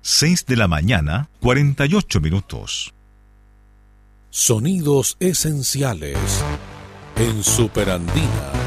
6 de la mañana, 48 minutos. Sonidos esenciales en Superandina.